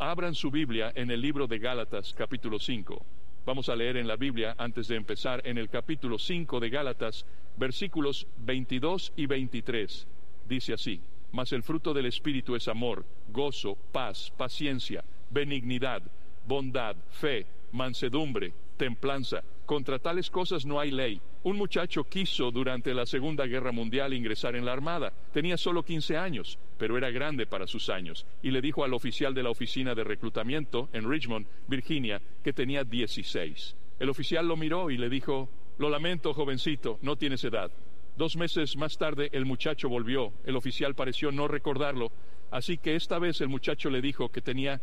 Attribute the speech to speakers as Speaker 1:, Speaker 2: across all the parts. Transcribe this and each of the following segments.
Speaker 1: Abran su Biblia en el libro de Gálatas, capítulo 5. Vamos a leer en la Biblia, antes de empezar, en el capítulo 5 de Gálatas, versículos 22 y 23. Dice así: Mas el fruto del Espíritu es amor, gozo, paz, paciencia, benignidad, bondad, fe, mansedumbre, templanza. Contra tales cosas no hay ley. Un muchacho quiso durante la Segunda Guerra Mundial ingresar en la Armada. Tenía solo 15 años, pero era grande para sus años, y le dijo al oficial de la oficina de reclutamiento en Richmond, Virginia, que tenía 16. El oficial lo miró y le dijo: Lo lamento, jovencito, no tienes edad. 2 meses más tarde el muchacho volvió. El oficial pareció no recordarlo, así que esta vez el muchacho le dijo que tenía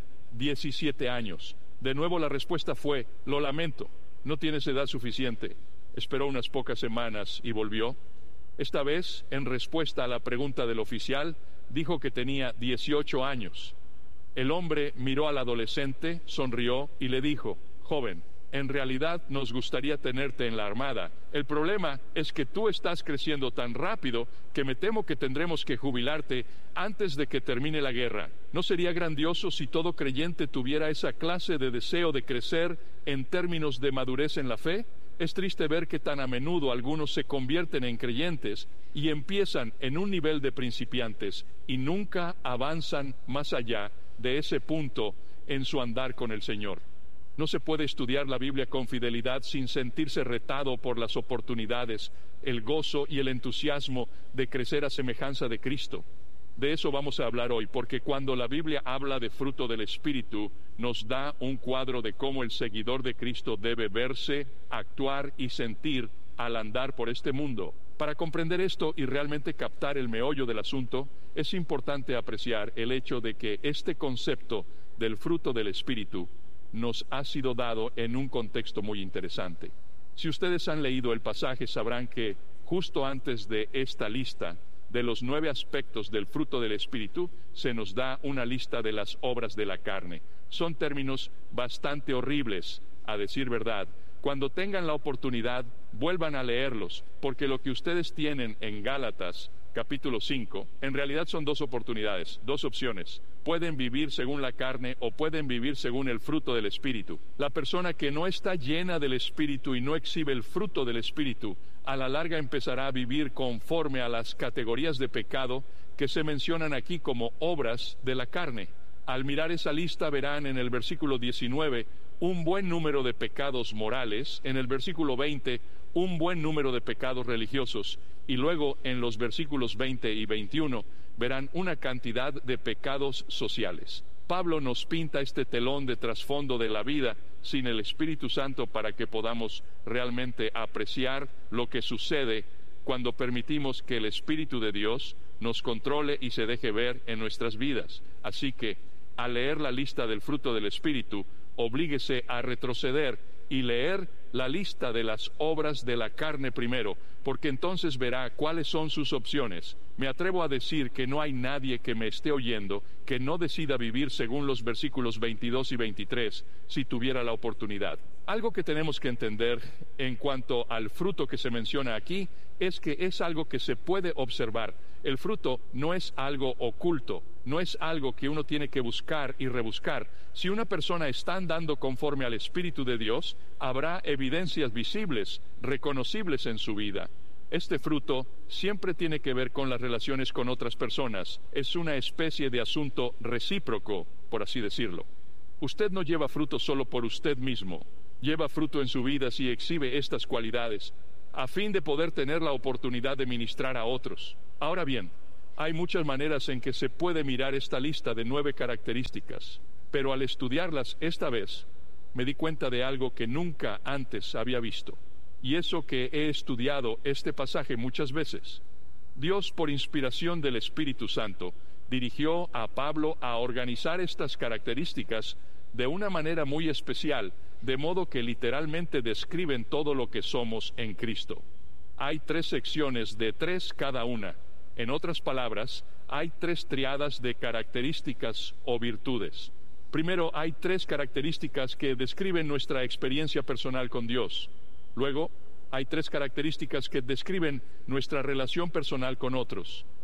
Speaker 1: 17 años. De nuevo la respuesta fue: Lo lamento, no tienes edad suficiente. Esperó unas pocas semanas y volvió. Esta vez, en respuesta a la pregunta del oficial, dijo que tenía 18 años. El hombre miró al adolescente, sonrió y le dijo: Joven, en realidad nos gustaría tenerte en la Armada. El problema es que tú estás creciendo tan rápido que me temo que tendremos que jubilarte antes de que termine la guerra. ¿No sería grandioso si todo creyente tuviera esa clase de deseo de crecer en términos de madurez en la fe? Es triste ver que tan a menudo algunos se convierten en creyentes y empiezan en un nivel de principiantes y nunca avanzan más allá de ese punto en su andar con el Señor. No se puede estudiar la Biblia con fidelidad sin sentirse retado por las oportunidades, el gozo y el entusiasmo de crecer a semejanza de Cristo. De eso vamos a hablar hoy, porque cuando la Biblia habla de fruto del Espíritu, nos da un cuadro de cómo el seguidor de Cristo debe verse, actuar y sentir al andar por este mundo. Para comprender esto y realmente captar el meollo del asunto, es importante apreciar el hecho de que este concepto del fruto del Espíritu nos ha sido dado en un contexto muy interesante. Si ustedes han leído el pasaje, sabrán que justo antes de esta lista de los 9 aspectos del fruto del Espíritu, se nos da una lista de las obras de la carne. Son términos bastante horribles, a decir verdad. Cuando tengan la oportunidad, vuelvan a leerlos, porque lo que ustedes tienen en Gálatas, capítulo 5, en realidad son 2 oportunidades, 2 opciones. Pueden vivir según la carne o pueden vivir según el fruto del Espíritu. La persona que no está llena del Espíritu y no exhibe el fruto del Espíritu, a la larga empezará a vivir conforme a las categorías de pecado que se mencionan aquí como obras de la carne. Al mirar esa lista verán en el versículo 19 un buen número de pecados morales, en el versículo 20 un buen número de pecados religiosos, y luego en los versículos 20 y 21 verán una cantidad de pecados sociales. Pablo nos pinta este telón de trasfondo de la vida sin el Espíritu Santo para que podamos realmente apreciar lo que sucede cuando permitimos que el Espíritu de Dios nos controle y se deje ver en nuestras vidas. Así que, al leer la lista del fruto del Espíritu, oblíguese a retroceder y leer la lista de las obras de la carne primero, porque entonces verá cuáles son sus opciones. Me atrevo a decir que no hay nadie que me esté oyendo que no decida vivir según los versículos 22 y 23, si tuviera la oportunidad. Algo que tenemos que entender en cuanto al fruto que se menciona aquí, es que es algo que se puede observar. El fruto no es algo oculto, no es algo que uno tiene que buscar y rebuscar. Si una persona está andando conforme al Espíritu de Dios, habrá evidencias visibles, reconocibles en su vida. Este fruto siempre tiene que ver con las relaciones con otras personas. Es una especie de asunto recíproco, por así decirlo. Usted no lleva fruto solo por usted mismo. Lleva fruto en su vida si exhibe estas cualidades, a fin de poder tener la oportunidad de ministrar a otros. Ahora bien, hay muchas maneras en que se puede mirar esta lista de 9 características, pero al estudiarlas esta vez, me di cuenta de algo que nunca antes había visto. Y eso que he estudiado este pasaje muchas veces. Dios, por inspiración del Espíritu Santo, dirigió a Pablo a organizar estas características de una manera muy especial, de modo que literalmente describen todo lo que somos en Cristo. Hay 3 secciones de 3 cada una. En otras palabras, hay 3 triadas de características o virtudes. Primero, hay 3 características que describen nuestra experiencia personal con Dios. Luego, hay 3 características que describen nuestra relación personal con otros.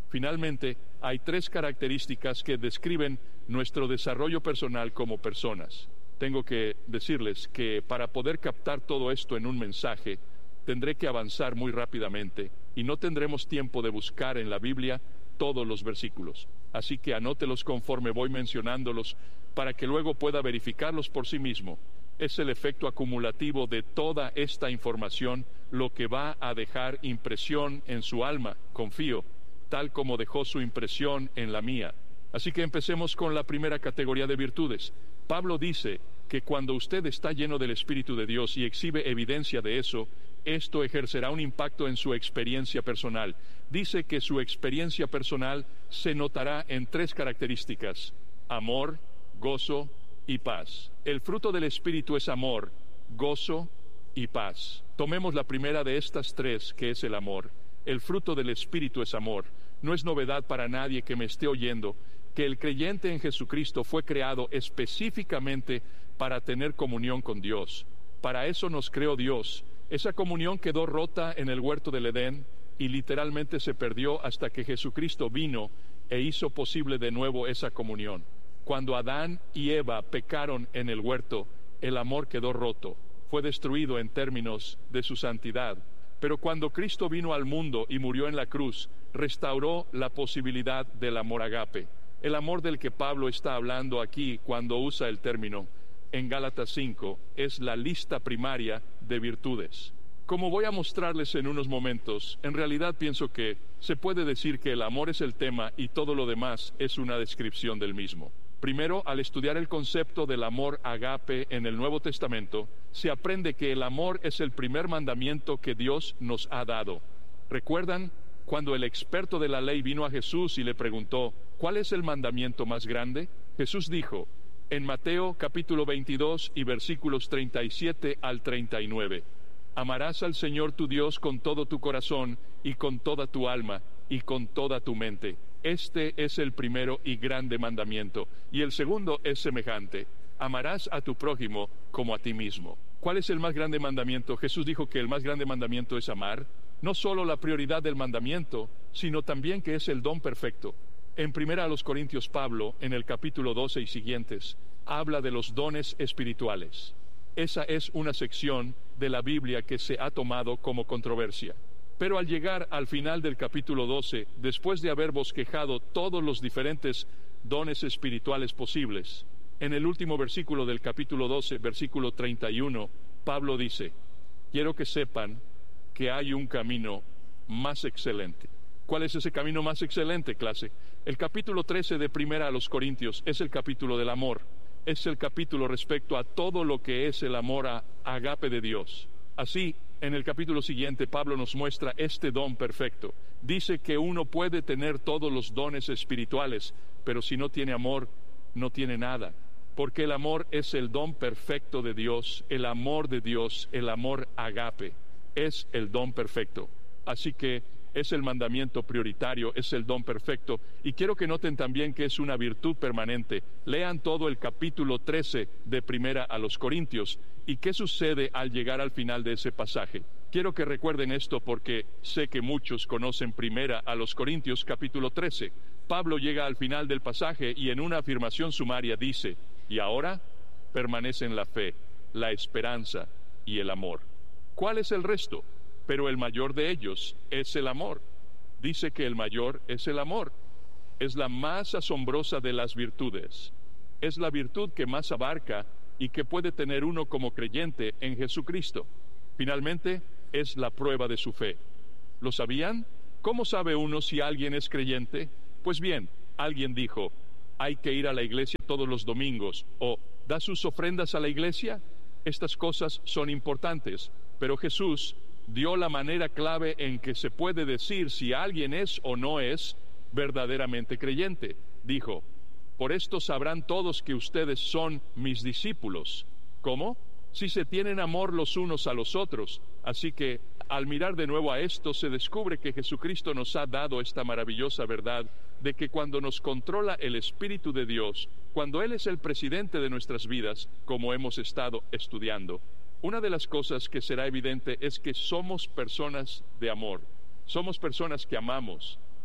Speaker 1: Finalmente, hay 3 características que describen nuestro desarrollo personal como personas. Tengo que decirles que para poder captar todo esto en un mensaje, tendré que avanzar muy rápidamente y no tendremos tiempo de buscar en la Biblia todos los versículos. Así que anótelos conforme voy mencionándolos para que luego pueda verificarlos por sí mismo. Es el efecto acumulativo de toda esta información lo que va a dejar impresión en su alma, confío, tal como dejó su impresión en la mía. Así que empecemos con la primera categoría de virtudes. Pablo dice que cuando usted está lleno del Espíritu de Dios y exhibe evidencia de eso, esto ejercerá un impacto en su experiencia personal. Dice que su experiencia personal se notará en 3 características: amor, gozo y paz. El fruto del Espíritu es amor, gozo y paz. Tomemos la primera de estas 3, que es el amor. El fruto del Espíritu es amor. No es novedad para nadie que me esté oyendo que el creyente en Jesucristo fue creado específicamente para tener comunión con Dios. Para eso nos creó Dios. Esa comunión quedó rota en el huerto del Edén y literalmente se perdió hasta que Jesucristo vino e hizo posible de nuevo esa comunión. Cuando Adán y Eva pecaron en el huerto, el amor quedó roto, fue destruido en términos de su santidad. Pero cuando Cristo vino al mundo y murió en la cruz, restauró la posibilidad del amor agape. El amor del que Pablo está hablando aquí cuando usa el término en Gálatas 5 es la lista primaria de virtudes. Como voy a mostrarles en unos momentos, en realidad pienso que se puede decir que el amor es el tema y todo lo demás es una descripción del mismo. Primero, al estudiar el concepto del amor agape en el Nuevo Testamento, se aprende que el amor es el primer mandamiento que Dios nos ha dado. ¿Recuerdan cuando el experto de la ley vino a Jesús y le preguntó, ¿cuál es el mandamiento más grande? Jesús dijo, en Mateo capítulo 22 y versículos 37 al 39, amarás al Señor tu Dios con todo tu corazón y con toda tu alma y con toda tu mente. Este es el primero y grande mandamiento, y el segundo es semejante, amarás a tu prójimo como a ti mismo. ¿Cuál es el más grande mandamiento? Jesús dijo que el más grande mandamiento es amar. No solo la prioridad del mandamiento, sino también que es el don perfecto. En 1 Corintios Pablo, en el capítulo 12 y siguientes, habla de los dones espirituales. Esa es una sección de la Biblia que se ha tomado como controversia. Pero al llegar al final del capítulo 12, después de haber bosquejado todos los diferentes dones espirituales posibles, en el último versículo del capítulo 12, versículo 31, Pablo dice, quiero que sepan que hay un camino más excelente. ¿Cuál es ese camino más excelente, clase? El capítulo 13 de 1 Corintios es el capítulo del amor. Es el capítulo respecto a todo lo que es el amor a agape de Dios. Así, en el capítulo siguiente, Pablo nos muestra este don perfecto. Dice que uno puede tener todos los dones espirituales, pero si no tiene amor, no tiene nada. Porque el amor es el don perfecto de Dios, el amor de Dios, el amor agape. Es el don perfecto. Así que es el mandamiento prioritario, es el don perfecto. Y quiero que noten también que es una virtud permanente. Lean todo el capítulo 13 de 1 Corintios. ¿Y qué sucede al llegar al final de ese pasaje? Quiero que recuerden esto porque sé que muchos conocen 1 Corintios capítulo 13. Pablo llega al final del pasaje y en una afirmación sumaria dice, y ahora permanecen la fe, la esperanza y el amor. ¿Cuál es el resto? Pero el mayor de ellos es el amor. Dice que el mayor es el amor. Es la más asombrosa de las virtudes. Es la virtud que más abarca y que puede tener uno como creyente en Jesucristo. Finalmente, es la prueba de su fe. ¿Lo sabían? ¿Cómo sabe uno si alguien es creyente? Pues bien, alguien dijo, hay que ir a la iglesia todos los domingos, o ¿da sus ofrendas a la iglesia? Estas cosas son importantes, pero Jesús dio la manera clave en que se puede decir si alguien es o no es verdaderamente creyente. Dijo, por esto sabrán todos que ustedes son mis discípulos. ¿Cómo? Si se tienen amor los unos a los otros. Así que, al mirar de nuevo a esto, se descubre que Jesucristo nos ha dado esta maravillosa verdad de que cuando nos controla el Espíritu de Dios, cuando Él es el presidente de nuestras vidas, como hemos estado estudiando, una de las cosas que será evidente es que somos personas de amor. Somos personas que amamos.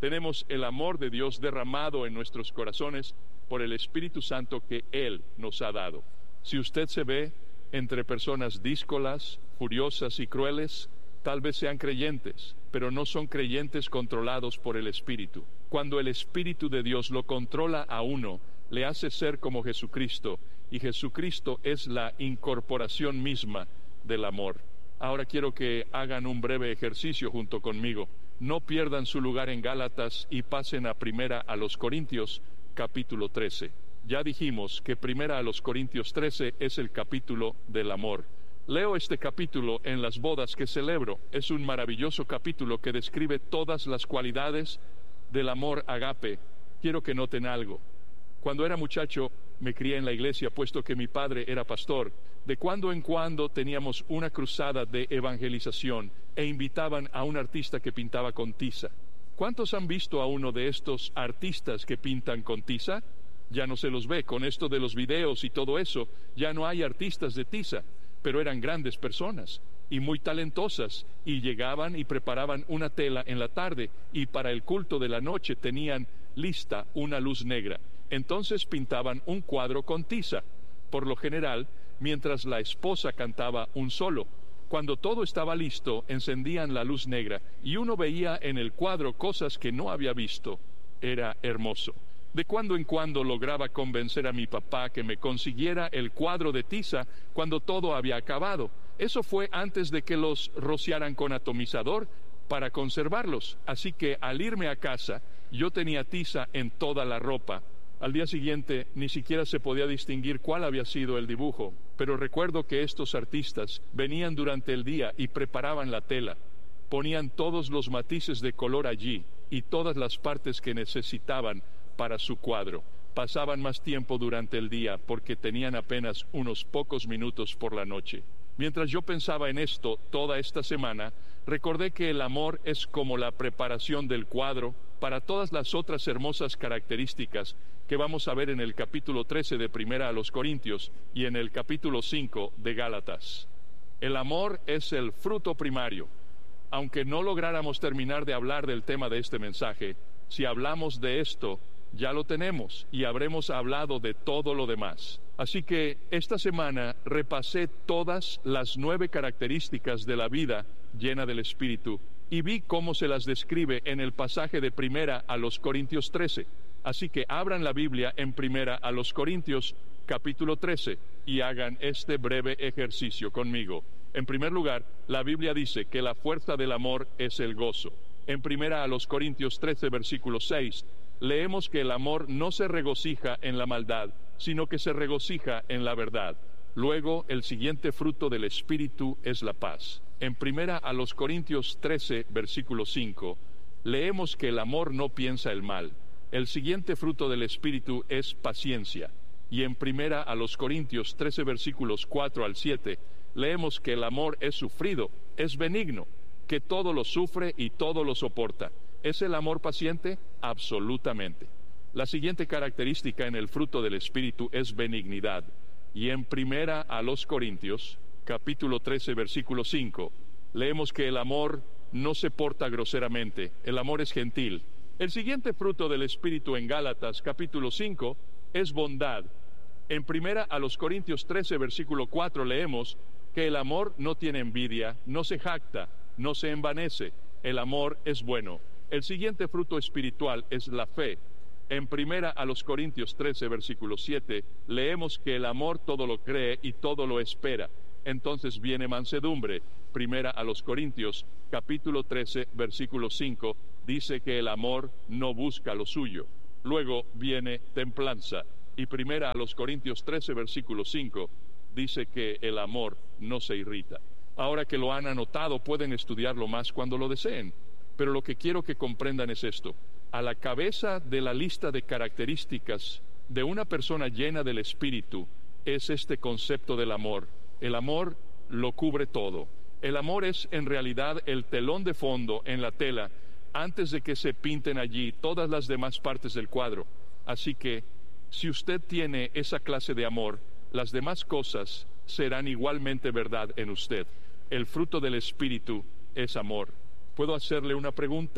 Speaker 1: Tenemos el amor de Dios derramado en nuestros corazones por el Espíritu Santo que Él nos ha dado. Si usted se ve entre personas díscolas, furiosas y crueles, tal vez sean creyentes, pero no son creyentes controlados por el Espíritu. Cuando el Espíritu de Dios lo controla a uno, le hace ser como Jesucristo, y Jesucristo es la incorporación misma del amor. Ahora quiero que hagan un breve ejercicio junto conmigo. No pierdan su lugar en Gálatas y pasen a Primera a los Corintios, capítulo 13. Ya dijimos que Primera a los Corintios 13 es el capítulo del amor. Leo este capítulo en las bodas que celebro. Es un maravilloso capítulo que describe todas las cualidades del amor agape. Quiero que noten algo. Cuando era muchacho, me crié en la iglesia, puesto que mi padre era pastor. De cuando en cuando teníamos una cruzada de evangelización e invitaban a un artista que pintaba con tiza. ¿Cuántos han visto a uno de estos artistas que pintan con tiza? Ya no se los ve. Con esto de los videos y todo eso, ya no hay artistas de tiza, pero eran grandes personas y muy talentosas, y llegaban y preparaban una tela en la tarde, y para el culto de la noche tenían lista una luz negra. Entonces pintaban un cuadro con tiza, por lo general, mientras la esposa cantaba un solo. Cuando todo estaba listo, encendían la luz negra, y uno veía en el cuadro cosas que no había visto. Era hermoso. De cuando en cuando lograba convencer a mi papá que me consiguiera el cuadro de tiza cuando todo había acabado. Eso fue antes de que los rociaran con atomizador para conservarlos. Así que al irme a casa, yo tenía tiza en toda la ropa. Al día siguiente ni siquiera se podía distinguir cuál había sido el dibujo, pero recuerdo que estos artistas venían durante el día y preparaban la tela. Ponían todos los matices de color allí y todas las partes que necesitaban para su cuadro. Pasaban más tiempo durante el día porque tenían apenas unos pocos minutos por la noche. Mientras yo pensaba en esto toda esta semana, recordé que el amor es como la preparación del cuadro para todas las otras hermosas características que vamos a ver en el capítulo 13 de Primera a los Corintios y en el capítulo 5 de Gálatas. El amor es el fruto primario. Aunque no lográramos terminar de hablar del tema de este mensaje, si hablamos de esto, ya lo tenemos y habremos hablado de todo lo demás. Así que esta semana repasé todas las 9 características de la vida llena del Espíritu y vi cómo se las describe en el pasaje de Primera a los Corintios 13. Así que abran la Biblia en Primera a los Corintios capítulo 13 y hagan este breve ejercicio conmigo. En primer lugar, la Biblia dice que la fuerza del amor es el gozo. En Primera a los Corintios 13 versículo 6, leemos que el amor no se regocija en la maldad, sino que se regocija en la verdad. Luego, el siguiente fruto del Espíritu es la paz. En Primera a los Corintios 13, versículo 5, leemos que el amor no piensa el mal. El siguiente fruto del Espíritu es paciencia. Y en Primera a los Corintios 13, versículos 4 al 7, leemos que el amor es sufrido, es benigno, que todo lo sufre y todo lo soporta. ¿Es el amor paciente? Absolutamente. La siguiente característica en el fruto del Espíritu es benignidad. Y en Primera a los Corintios, capítulo 13, versículo 5, leemos que el amor no se porta groseramente, el amor es gentil. El siguiente fruto del Espíritu en Gálatas, capítulo 5, es bondad. En Primera a los Corintios 13, versículo 4, leemos que el amor no tiene envidia, no se jacta, no se envanece, el amor es bueno. El siguiente fruto espiritual es la fe. En Primera a los Corintios 13, versículo 7, leemos que el amor todo lo cree y todo lo espera. Entonces viene mansedumbre. Primera a los Corintios, capítulo 13, versículo 5, dice que el amor no busca lo suyo. Luego viene templanza. Y Primera a los Corintios 13, versículo 5, dice que el amor no se irrita. Ahora que lo han anotado, pueden estudiarlo más cuando lo deseen. Pero lo que quiero que comprendan es esto. A la cabeza de la lista de características de una persona llena del Espíritu es este concepto del amor. El amor lo cubre todo. El amor es en realidad el telón de fondo en la tela antes de que se pinten allí todas las demás partes del cuadro. Así que, si usted tiene esa clase de amor, las demás cosas serán igualmente verdad en usted. El fruto del Espíritu es amor. ¿Puedo hacerle una pregunta?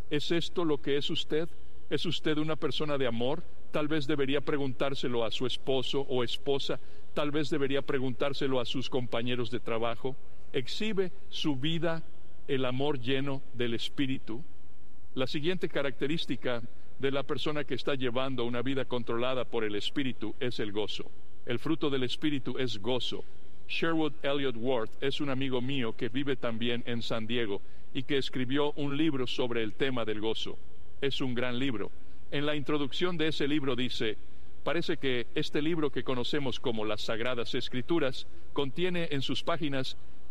Speaker 1: ¿Es esto lo que es usted? ¿Es usted una persona de amor? Tal vez debería preguntárselo a su esposo o esposa, tal vez debería preguntárselo a sus compañeros de trabajo. ¿Exhibe su vida el amor lleno del Espíritu? La siguiente característica de la persona que está llevando una vida controlada por el Espíritu es el gozo. El fruto del Espíritu es gozo. Sherwood Elliott Ward es un amigo mío que vive también en San Diego y que escribió un libro sobre el tema del gozo. Es un gran libro. En la introducción de ese libro dice: parece que este libro que conocemos como las Sagradas Escrituras contiene en sus páginas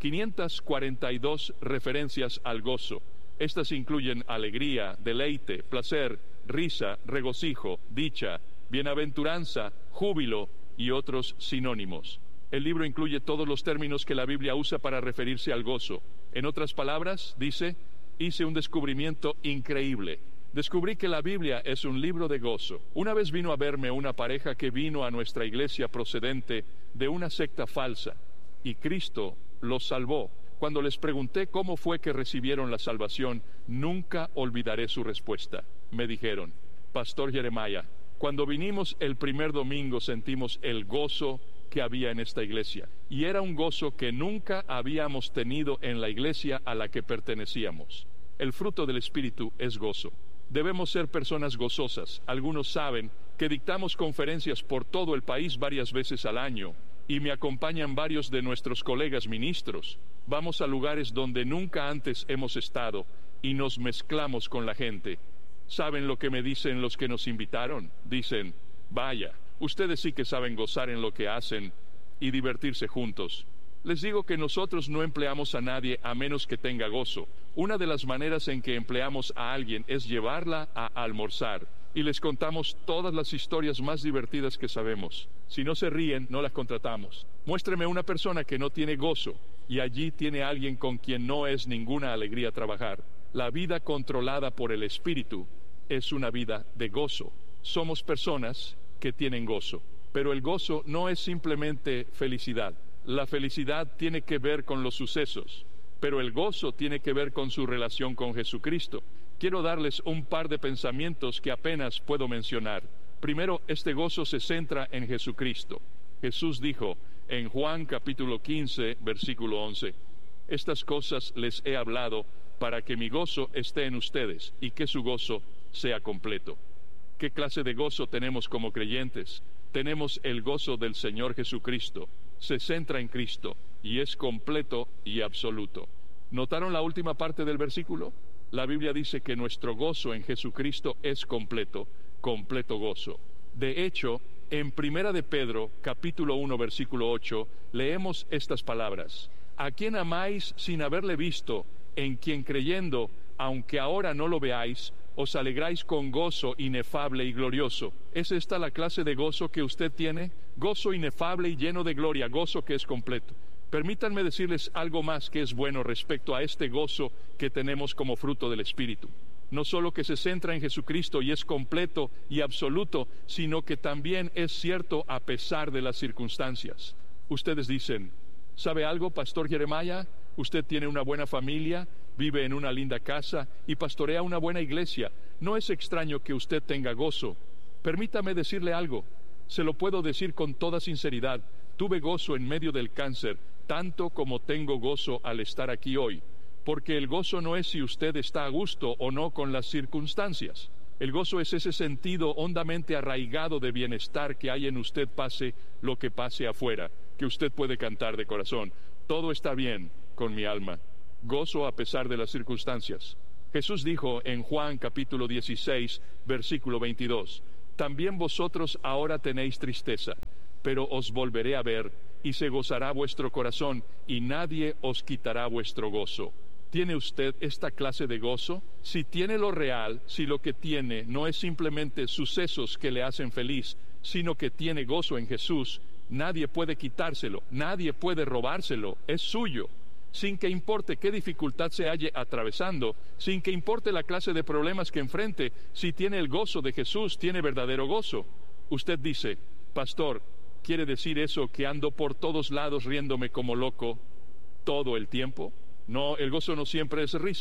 Speaker 1: 542 referencias al gozo. Estas incluyen alegría, deleite, placer, risa, regocijo, dicha, bienaventuranza, júbilo y otros sinónimos. El libro incluye todos los términos que la Biblia usa para referirse al gozo. En otras palabras, dice: hice un descubrimiento increíble. Descubrí que la Biblia es un libro de gozo. Una vez vino a verme una pareja que vino a nuestra iglesia procedente de una secta falsa, y Cristo los salvó. Cuando les pregunté cómo fue que recibieron la salvación, nunca olvidaré su respuesta. Me dijeron: Pastor Jeremiah, cuando vinimos el primer domingo sentimos el gozo que había en esta iglesia, y era un gozo que nunca habíamos tenido en la iglesia a la que pertenecíamos. El fruto del Espíritu es gozo. Debemos ser personas gozosas. Algunos saben que dictamos conferencias por todo el país varias veces al año, y me acompañan varios de nuestros colegas ministros. Vamos a lugares donde nunca antes hemos estado y nos mezclamos con la gente. ¿Saben lo que me dicen los que nos invitaron? Dicen: vaya, ustedes sí que saben gozar en lo que hacen y divertirse juntos. Les digo que nosotros no empleamos a nadie a menos que tenga gozo. Una de las maneras en que empleamos a alguien es llevarla a almorzar, y les contamos todas las historias más divertidas que sabemos. Si no se ríen, no las contratamos. Muéstreme una persona que no tiene gozo, y allí tiene alguien con quien no es ninguna alegría trabajar. La vida controlada por el Espíritu es una vida de gozo. Somos personas que tienen gozo, pero el gozo no es simplemente felicidad. La felicidad tiene que ver con los sucesos, pero el gozo tiene que ver con su relación con Jesucristo. Quiero darles un par de pensamientos que apenas puedo mencionar. Primero, este gozo se centra en Jesucristo. Jesús dijo en Juan capítulo 15, versículo 11: estas cosas les he hablado para que mi gozo esté en ustedes y que su gozo sea completo. ¿Qué clase de gozo tenemos como creyentes? Tenemos el gozo del Señor Jesucristo. Se centra en Cristo y es completo y absoluto. ¿Notaron la última parte del versículo? La Biblia dice que nuestro gozo en Jesucristo es completo, completo gozo. De hecho, en Primera de Pedro, capítulo 1, versículo 8, leemos estas palabras: a quien amáis sin haberle visto, en quien creyendo, aunque ahora no lo veáis, os alegráis con gozo inefable y glorioso. ¿Es esta la clase de gozo que usted tiene? Gozo inefable y lleno de gloria, gozo que es completo. Permítanme decirles algo más que es bueno respecto a este gozo que tenemos como fruto del Espíritu. No solo que se centra en Jesucristo y es completo y absoluto, sino que también es cierto a pesar de las circunstancias. Ustedes dicen: ¿sabe algo, Pastor Jeremiah? Usted tiene una buena familia, vive en una linda casa y pastorea una buena iglesia. No es extraño que usted tenga gozo. Permítame decirle algo. Se lo puedo decir con toda sinceridad. Tuve gozo en medio del cáncer, tanto como tengo gozo al estar aquí hoy. Porque el gozo no es si usted está a gusto o no con las circunstancias. El gozo es ese sentido hondamente arraigado de bienestar que hay en usted, pase lo que pase afuera, que usted puede cantar de corazón: todo está bien con mi alma. Gozo a pesar de las circunstancias. Jesús dijo en Juan capítulo 16, versículo 22: también vosotros ahora tenéis tristeza, pero os volveré a ver, y se gozará vuestro corazón, y nadie os quitará vuestro gozo. ¿Tiene usted esta clase de gozo? Si tiene lo real, si lo que tiene no es simplemente sucesos que le hacen feliz, sino que tiene gozo en Jesús, nadie puede quitárselo, nadie puede robárselo, es suyo. Sin que importe qué dificultad se halle atravesando, sin que importe la clase de problemas que enfrente, si tiene el gozo de Jesús, tiene verdadero gozo. Usted dice: pastor, ¿quiere decir eso que ando por todos lados riéndome como loco todo el tiempo? No, el gozo no siempre es risa.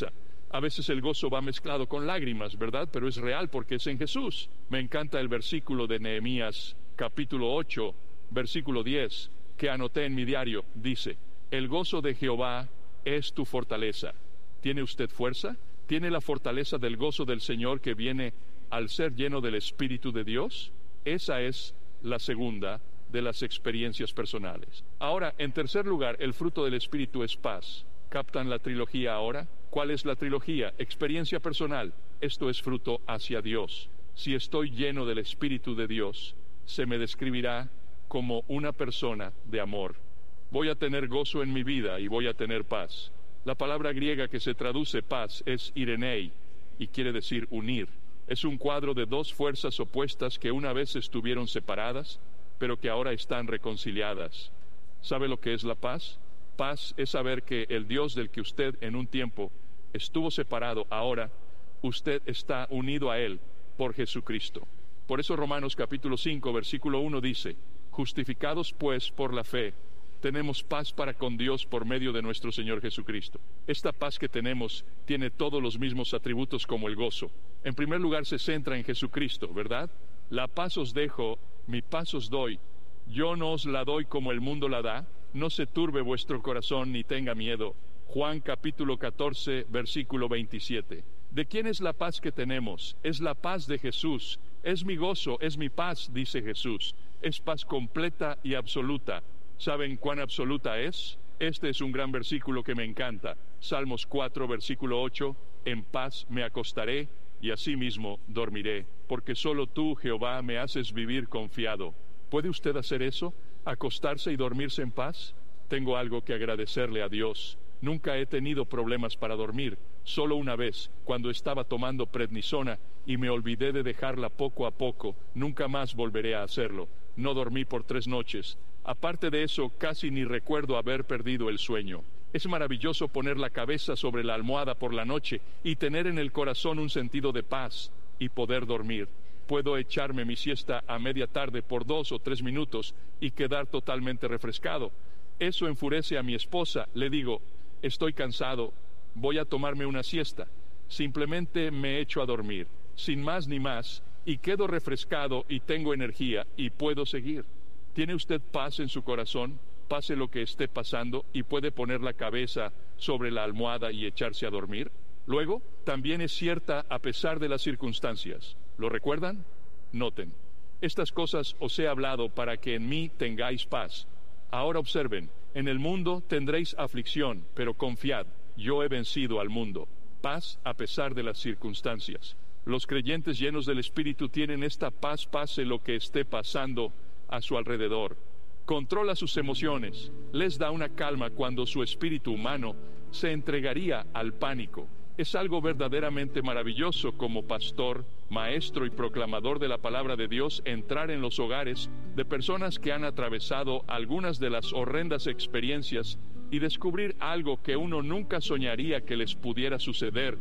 Speaker 1: A veces el gozo va mezclado con lágrimas, ¿verdad? Pero es real porque es en Jesús. Me encanta el versículo de Nehemías, capítulo 8, versículo 10, que anoté en mi diario. Dice: el gozo de Jehová es tu fortaleza. ¿Tiene usted fuerza? ¿Tiene la fortaleza del gozo del Señor que viene al ser lleno del Espíritu de Dios? Esa es la segunda de las experiencias personales. Ahora, en tercer lugar, el fruto del Espíritu es paz. ¿Captan la trilogía ahora? ¿Cuál es la trilogía? Experiencia personal. Esto es fruto hacia Dios. Si estoy lleno del Espíritu de Dios, se me describirá como una persona de amor. Voy a tener gozo en mi vida y voy a tener paz. La palabra griega que se traduce paz es irenei y quiere decir unir. Es un cuadro de dos fuerzas opuestas que una vez estuvieron separadas, pero que ahora están reconciliadas. ¿Sabe lo que es la paz? Paz es saber que el Dios del que usted en un tiempo estuvo separado, ahora usted está unido a Él por Jesucristo. Por eso Romanos capítulo 5, versículo 1 dice: justificados pues por la fe, tenemos paz para con Dios por medio de nuestro Señor Jesucristo. Esta paz que tenemos tiene todos los mismos atributos como el gozo. En primer lugar, se centra en Jesucristo, ¿verdad? La paz os dejo, mi paz os doy. Yo no os la doy como el mundo la da. No se turbe vuestro corazón ni tenga miedo. Juan capítulo 14, versículo 27. ¿De quién es la paz que tenemos? Es la paz de Jesús. Es mi gozo, es mi paz, dice Jesús. Es paz completa y absoluta. ¿Saben cuán absoluta es? Este es un gran versículo que me encanta. Salmos 4, versículo 8. En paz me acostaré y asimismo dormiré, porque solo tú, Jehová, me haces vivir confiado. ¿Puede usted hacer eso? ¿Acostarse y dormirse en paz? Tengo algo que agradecerle a Dios. Nunca he tenido problemas para dormir. Solo una vez, cuando estaba tomando prednisona y me olvidé de dejarla poco a poco. Nunca más volveré a hacerlo. No dormí por 3 noches. Aparte de eso, casi ni recuerdo haber perdido el sueño. Es maravilloso poner la cabeza sobre la almohada por la noche y tener en el corazón un sentido de paz y poder dormir. Puedo echarme mi siesta a media tarde por 2 o 3 minutos y quedar totalmente refrescado. Eso enfurece a mi esposa. Le digo: estoy cansado, voy a tomarme una siesta. Simplemente me echo a dormir, sin más ni más, y quedo refrescado y tengo energía y puedo seguir. ¿Tiene usted paz en su corazón? Pase lo que esté pasando y puede poner la cabeza sobre la almohada y echarse a dormir. Luego, también es cierta a pesar de las circunstancias. ¿Lo recuerdan? Noten: estas cosas os he hablado para que en mí tengáis paz. Ahora observen: en el mundo tendréis aflicción, pero confiad, yo he vencido al mundo. Paz a pesar de las circunstancias. Los creyentes llenos del Espíritu tienen esta paz, pase lo que esté pasando a su alrededor. Controla sus emociones, les da una calma cuando su espíritu humano se entregaría al pánico. Es algo verdaderamente maravilloso como pastor, maestro y proclamador de la palabra de Dios entrar en los hogares de personas que han atravesado algunas de las horrendas experiencias y descubrir algo que uno nunca soñaría que les pudiera suceder.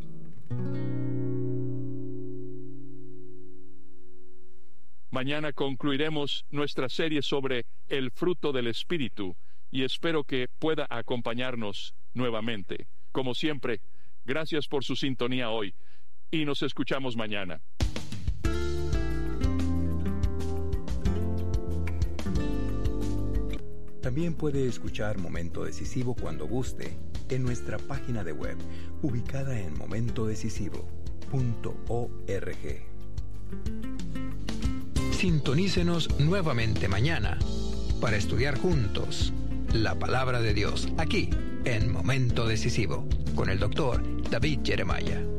Speaker 1: Mañana concluiremos nuestra serie sobre el fruto del Espíritu y espero que pueda acompañarnos nuevamente. Como siempre, gracias por su sintonía hoy y nos escuchamos mañana.
Speaker 2: También puede escuchar Momento Decisivo cuando guste en nuestra página de web, ubicada en momentodecisivo.org. Sintonícenos nuevamente mañana para estudiar juntos la palabra de Dios aquí en Momento Decisivo con el Dr. David Jeremiah.